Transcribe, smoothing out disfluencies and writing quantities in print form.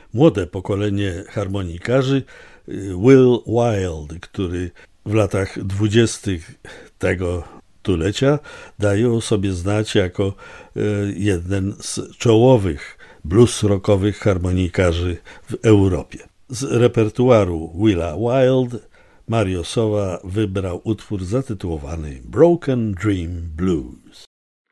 młode pokolenie harmonikarzy, Will Wild, który w latach 20. tego stulecia daje o sobie znać jako jeden z czołowych blues rockowych harmonikarzy w Europie. Z repertuaru Willa Wild Mario Sowa wybrał utwór zatytułowany Broken Dream Blues.